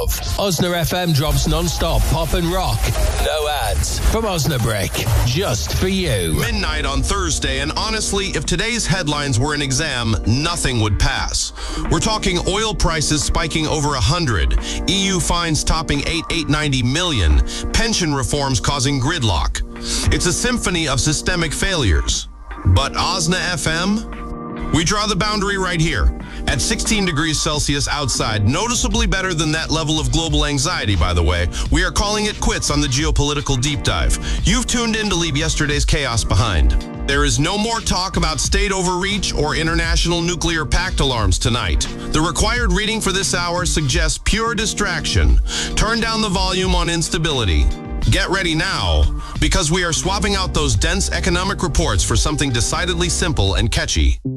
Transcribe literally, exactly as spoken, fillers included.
of. Osna F M drops non-stop pop and rock. No ads. From Osnabrick. Just for you. Midnight on Thursday, and honestly, if today's headlines were an exam, nothing would pass. We're talking oil prices spiking over one hundred, E U fines topping eight eight ninety million, pension reforms causing gridlock. It's a symphony of systemic failures. But Osna F M? We draw the boundary right here. At sixteen degrees Celsius outside, noticeably better than that level of global anxiety, by the way. We are calling it quits on the geopolitical deep dive. You've tuned in to leave yesterday's chaos behind. There is no more talk about state overreach or international nuclear pact alarms tonight. The required reading for this hour suggests pure distraction. Turn down the volume on instability. Get ready now, because we are swapping out those dense economic reports for something decidedly simple and catchy.